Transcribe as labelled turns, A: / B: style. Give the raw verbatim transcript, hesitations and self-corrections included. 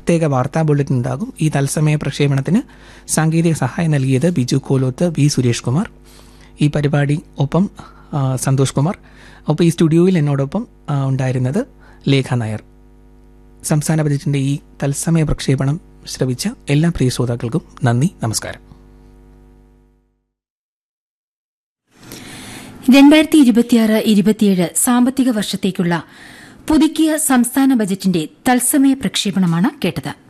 A: പ്രത്യേക വാർത്താ ബുള്ളറ്റിൻ ഉണ്ടാകും. ഈ തത്സമയ പ്രക്ഷേപണത്തിന് സാങ്കേതിക സഹായം നൽകിയത് ബിജു കോലോത്ത്, വി സുരേഷ് കുമാർ. ഈ പരിപാടി ഒപ്പം സന്തോഷ് കുമാർ. ഒപ്പം ഈ സ്റ്റുഡിയോയിൽ എന്നോടൊപ്പം ഉണ്ടായിരുന്നത് ലേഖ നായർ. സംസ്ഥാന ബജറ്റിന്റെ ഈ തത്സമയ പ്രക്ഷേപണം ശ്രവിച്ച എല്ലാ പ്രിയ ശ്രോതാക്കൾക്കും നന്ദി, നമസ്കാരം.
B: രണ്ടായിരത്തി ഇരുപത്തിയാറ് ഇരുപത്തിയേഴ് സാമ്പത്തിക വർഷത്തേക്കുള്ള പുതുക്കിയ സംസ്ഥാന ബജറ്റിന്റെ തത്സമയ പ്രക്ഷേപണമാണ് കേട്ടത്.